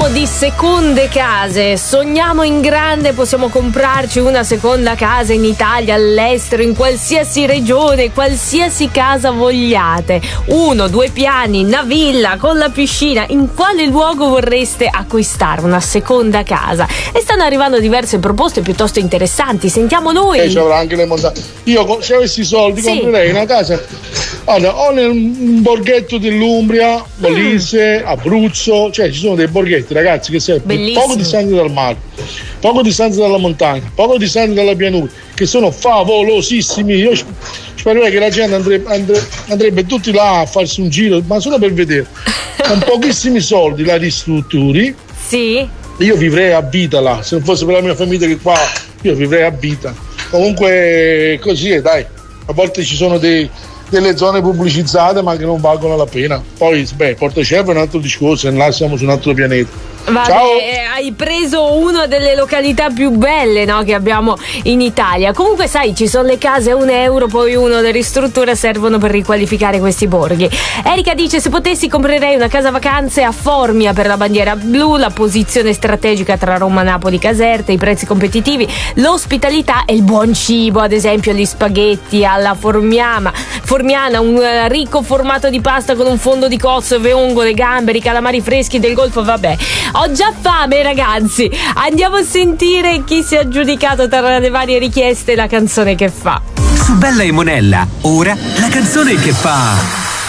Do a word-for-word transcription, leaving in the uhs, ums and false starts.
Parliamo di seconde case, sogniamo in grande, possiamo comprarci una seconda casa in Italia, all'estero, in qualsiasi regione, qualsiasi casa vogliate. Uno, due piani, una villa con la piscina. In quale luogo vorreste acquistare una seconda casa? E stanno arrivando diverse proposte piuttosto interessanti, sentiamo noi. E ci avrà anche le montagne. Io se avessi i soldi Sì. comprerei una casa, allora, o nel un borghetto dell'Umbria, Molise, Abruzzo, cioè ci sono dei borghetti, ragazzi, che servono Bellissimo. poco distanti dal mare, poco distanti dalla montagna, poco distanti dalla pianura, che sono favolosissimi. Io spererei che la gente andrebbe, andre, andrebbe tutti là a farsi un giro, ma solo per vedere. Con pochissimi soldi la ristrutturi. Sì. Io vivrei a vita là, se non fosse per la mia famiglia che qua, io vivrei a vita. Comunque così è, dai. A volte ci sono dei, delle zone pubblicizzate ma che non valgono la pena. Poi, beh, Portacervo è un altro discorso, e là siamo su un altro pianeta. Vabbè, Ciao. eh, hai preso una delle località più belle, no, che abbiamo in Italia. Comunque sai, ci sono le case a un euro, poi uno le ristrutture servono per riqualificare questi borghi. Erika dice: se potessi comprerei una casa vacanze a Formia per la bandiera blu, la posizione strategica tra Roma, Napoli, Caserta, i prezzi competitivi, l'ospitalità e il buon cibo, ad esempio gli spaghetti alla formiana, formiana, un eh, ricco formato di pasta con un fondo di cozzo, vongole, gamberi, calamari freschi del Golfo. Vabbè, ho già fame, ragazzi. Andiamo a sentire chi si è aggiudicato tra le varie richieste la canzone che fa. Su Bella e Monella, ora la canzone che fa